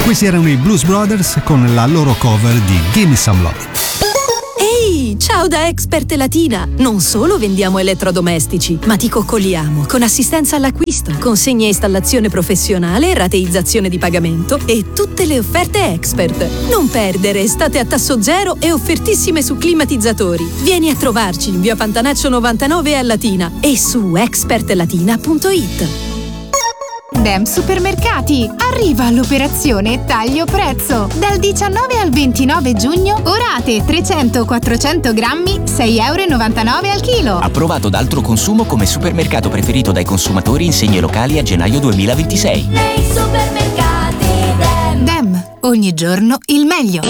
Questi erano i Blues Brothers con la loro cover di Gimme Some Love. Ehi, ciao da Expert Latina! Non solo vendiamo elettrodomestici, ma ti coccoliamo con assistenza all'acquisto, consegna e installazione professionale, rateizzazione di pagamento e tutte le offerte Expert. Non perdere estate a tasso zero e offertissime su climatizzatori. Vieni a trovarci in via Pantanaccio 99 a Latina e su expertlatina.it. Dem Supermercati, arriva l'operazione taglio prezzo. Dal 19 al 29 giugno, orate 300-400 grammi, 6,99 € al chilo. Approvato da Altro Consumo come supermercato preferito dai consumatori in segni locali a gennaio 2026. Nei supermercati Dem. Dem, ogni giorno il meglio.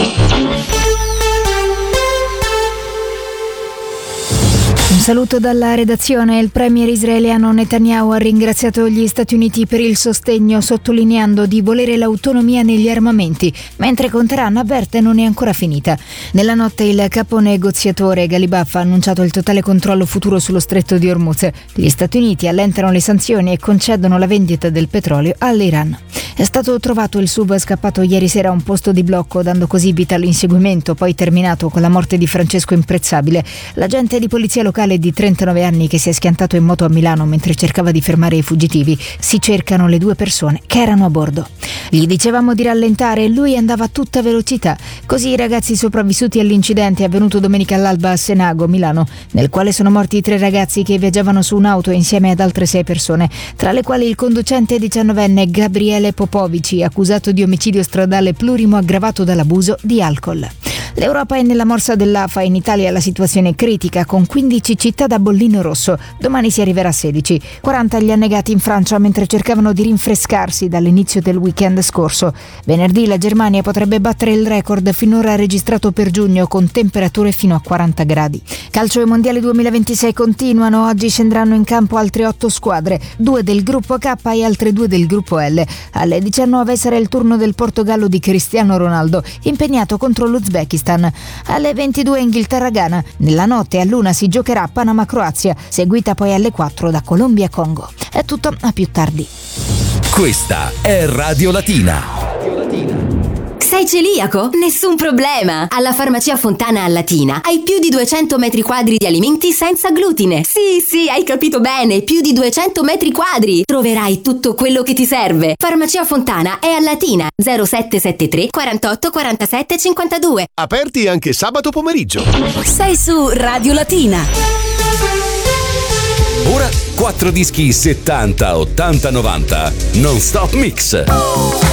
Un saluto dalla redazione. Il premier israeliano Netanyahu ha ringraziato gli Stati Uniti per il sostegno, sottolineando di volere l'autonomia negli armamenti, mentre con Teheran avverte non è ancora finita. Nella notte il capo negoziatore Ghalibaf ha annunciato il totale controllo futuro sullo stretto di Hormuz. Gli Stati Uniti allentano le sanzioni e concedono la vendita del petrolio all'Iran. È stato trovato il SUV scappato ieri sera a un posto di blocco, dando così vita all'inseguimento, poi terminato con la morte di Francesco Imprezzabile, l'agente di polizia locale di 39 anni che si è schiantato in moto a Milano mentre cercava di fermare i fuggitivi. Si cercano le 2 persone che erano a bordo. Gli dicevamo di rallentare e lui andava a tutta velocità. Così i ragazzi sopravvissuti all'incidente avvenuto domenica all'alba a Senago, Milano, nel quale sono morti 3 ragazzi che viaggiavano su un'auto insieme ad altre 6 persone, tra le quali il conducente 19enne Gabriele Popovici, accusato di omicidio stradale plurimo aggravato dall'abuso di alcol. L'Europa è nella morsa dell'AFA. In Italia la situazione è critica, con 15 città da bollino rosso. Domani si arriverà a 16. 40 gli annegati in Francia mentre cercavano di rinfrescarsi dall'inizio del weekend scorso. Venerdì la Germania potrebbe battere il record finora registrato per giugno, con temperature fino a 40 gradi. Calcio e Mondiale 2026 continuano. Oggi scenderanno in campo altre 8 squadre, 2 del gruppo K e altre 2 del gruppo L. Alle 19 sarà il turno del Portogallo di Cristiano Ronaldo, impegnato contro l'Uzbekistan. Alle 22 Inghilterra-Ghana. Nella notte all'1 si giocherà Panama-Croazia, seguita poi alle 4 da Colombia-Congo. È tutto, a più tardi. Questa è Radio Latina. Sei celiaco? Nessun problema! Alla Farmacia Fontana a Latina hai più di 200 metri quadri di alimenti senza glutine. Sì, hai capito bene, più di 200 metri quadri! Troverai tutto quello che ti serve. Farmacia Fontana è a Latina, 0773 48 47 52. Aperti anche sabato pomeriggio. Sei su Radio Latina. Ora 4 dischi 70, 80, 90 non stop mix.